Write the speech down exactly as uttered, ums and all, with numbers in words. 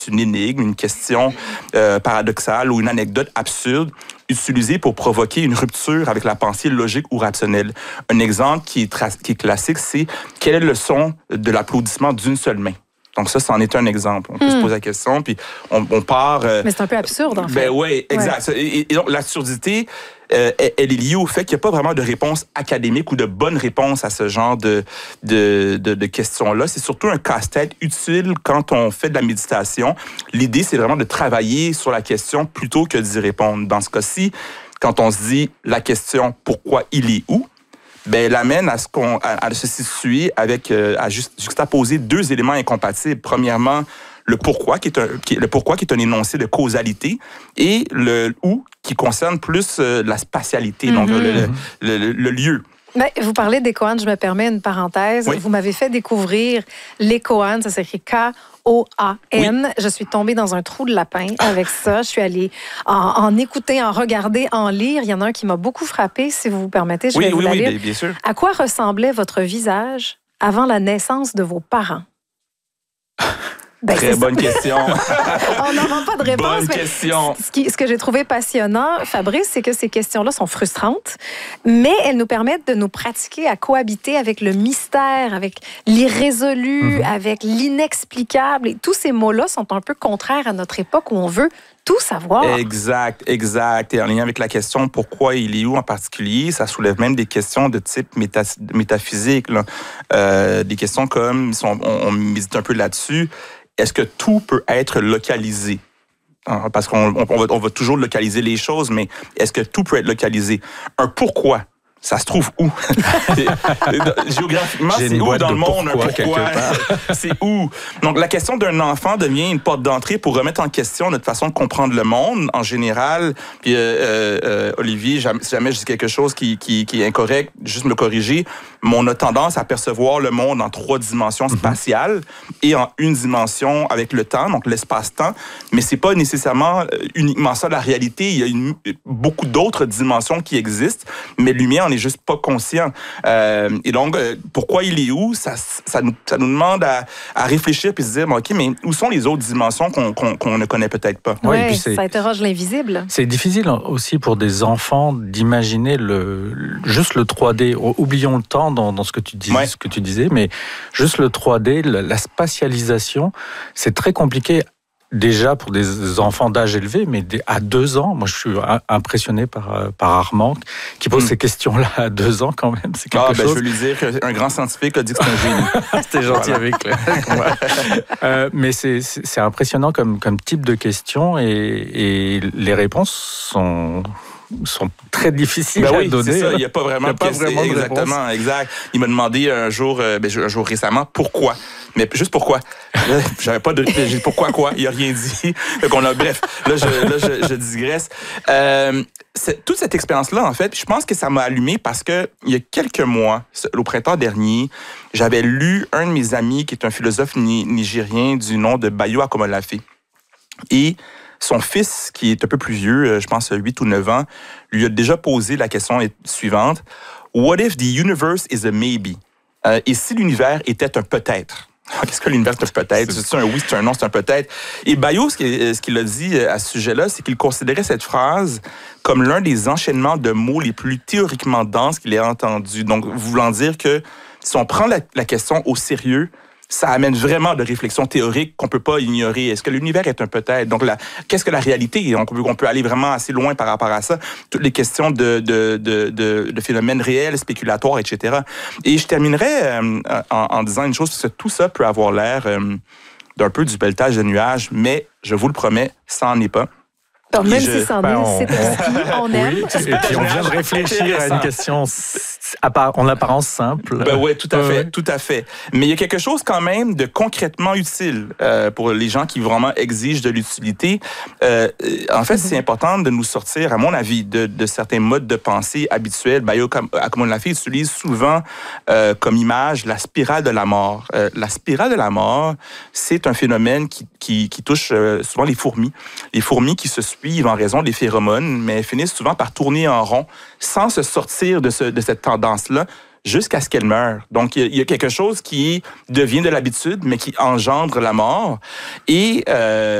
une énigme, une question euh, paradoxale ou une anecdote absurde utilisée pour provoquer une rupture avec la pensée logique ou rationnelle. Un exemple qui est, tra- qui est classique, c'est quel est le son de l'applaudissement d'une seule main? Donc ça, c'en est un exemple. On peut mm. se poser la question, puis on, on part... Euh, Mais c'est un peu absurde, en fait. Ben oui, exact. Ouais. Et, et donc, l'absurdité, euh, elle, elle est liée au fait qu'il n'y a pas vraiment de réponse académique ou de bonne réponse à ce genre de, de, de, de questions-là. C'est surtout un casse-tête utile quand on fait de la méditation. L'idée, c'est vraiment de travailler sur la question plutôt que d'y répondre. Dans ce cas-ci, quand on se dit la question « pourquoi il est où ?» ben, elle amène à, ce qu'on, à, à se situer avec, euh, à just, juxtaposer deux éléments incompatibles. Premièrement, le pourquoi, qui est un, qui, le pourquoi qui est un énoncé de causalité, et le où, qui concerne plus euh, la spatialité, mm-hmm. donc le, le, le, le lieu. Ben, vous parlez des koans, je me permets une parenthèse. Oui. Vous m'avez fait découvrir les koans, ça s'écrit K O A N. Oui. Je suis tombée dans un trou de lapin avec ça. Je suis allée en, en écouter, en regarder, en lire. Il y en a un qui m'a beaucoup frappée, si vous vous permettez. Je oui, vais oui, vous la oui, lire. bien, bien sûr. À quoi ressemblait votre visage avant la naissance de vos parents? Ben, Très bonne ça. question. On n'en rend pas de réponse. Bonne mais question. Ce, qui, ce que j'ai trouvé passionnant, Fabrice, c'est que ces questions-là sont frustrantes, mais elles nous permettent de nous pratiquer à cohabiter avec le mystère, avec l'irrésolu, mm-hmm. avec l'inexplicable. Et tous ces mots-là sont un peu contraires à notre époque où on veut tout savoir. Exact, exact. Et en lien avec la question pourquoi il est où en particulier, ça soulève même des questions de type méta, métaphysique. Là. Euh, des questions comme, si on, on médite un peu là-dessus, est-ce que tout peut être localisé? Parce qu'on on va, on va toujours localiser les choses, mais est-ce que tout peut être localisé? Un pourquoi? Ça se trouve où? Géographiquement, J'ai c'est où dans le monde? Pourquoi, un pourquoi? C'est où? Donc, la question d'un enfant devient une porte d'entrée pour remettre en question notre façon de comprendre le monde en général. Puis, euh, euh, Olivier, jamais, si jamais je dis quelque chose qui, qui, qui est incorrect, juste me corriger. Mais on a tendance à percevoir le monde en trois dimensions spatiales mm-hmm. et en une dimension avec le temps, donc l'espace-temps. Mais c'est pas nécessairement uniquement ça la réalité. Il y a une, beaucoup d'autres dimensions qui existent, mais l'humain n'est juste pas conscient. Euh, et donc, euh, pourquoi il est où? Ça, ça, nous, ça nous demande à, à réfléchir puis se dire, bon, OK, mais où sont les autres dimensions qu'on, qu'on, qu'on ne connaît peut-être pas? Oui, ouais, ça interroge l'invisible. C'est difficile aussi pour des enfants d'imaginer le, juste le trois D. Oublions le temps dans, dans ce, que tu dis, ouais. ce que tu disais, mais juste le trois D, la, la spatialisation, c'est très compliqué. Déjà pour des enfants d'âge élevé, mais à deux ans, moi je suis impressionné par, par Armand, qui pose mmh. ces questions-là à deux ans quand même. C'est quelque ah, ben, chose. Je veux lui dire qu'un grand scientifique a dit que c'est un génie. C'était gentil voilà. avec lui. euh, mais c'est, c'est impressionnant comme, comme type de question et, et les réponses sont... sont très difficiles ben à oui, donner. C'est ça, il n'y a pas vraiment, il y a pas vraiment de exactement, réponse. Exact. Il m'a demandé un jour, euh, ben, un jour récemment, pourquoi? Mais juste pourquoi? J'avais pas de... J'ai dit pourquoi quoi? Il a rien dit. Donc on a, bref, là, je, là, je, je digresse. Euh, toute cette expérience-là, en fait, je pense que ça m'a allumé parce que il y a quelques mois, au printemps dernier, j'avais lu un de mes amis qui est un philosophe ni- nigérien du nom de Bayo Akomolafe. Et son fils, qui est un peu plus vieux, je pense huit ou neuf ans, lui a déjà posé la question suivante. What if the universe is a maybe? Euh, et si l'univers était un peut-être? Qu'est-ce que l'univers est un peut-être? C'est un oui, c'est un non, c'est un peut-être. Et Bayo, ce qu'il, ce qu'il a dit à ce sujet-là, c'est qu'il considérait cette phrase comme l'un des enchaînements de mots les plus théoriquement denses qu'il ait entendus. Donc, voulant dire que si on prend la, la question au sérieux, ça amène vraiment de réflexions théoriques qu'on peut pas ignorer. Est-ce que l'univers est un peut-être? Donc, la, qu'est-ce que la réalité? Donc, on peut aller vraiment assez loin par rapport à ça. Toutes les questions de, de, de, de, de phénomènes réels, spéculatoires, et cetera. Et je terminerai euh, en, en disant une chose, parce que tout ça peut avoir l'air euh, d'un peu du pelletage de nuages, mais je vous le promets, ça n'en est pas. Alors, même je, si c'en ben est, c'est aussi, on aime. Oui, et puis on vient de réfléchir à une question en apparence simple. Ben oui, tout à fait, tout à fait. Mais il y a quelque chose quand même de concrètement utile euh, pour les gens qui vraiment exigent de l'utilité. Euh, en fait, mm-hmm. c'est important de nous sortir, à mon avis, de, de certains modes de pensée habituels. Bayo Akomolafe utilise souvent euh, comme image la spirale de la mort. Euh, la spirale de la mort, c'est un phénomène qui, qui, qui touche euh, souvent les fourmis. Les fourmis qui se suivent en raison des phéromones, mais finissent souvent par tourner en rond sans se sortir de, ce, de cette tendance-là jusqu'à ce qu'elle meure. Donc, il y a quelque chose qui devient de l'habitude, mais qui engendre la mort. Et... Euh,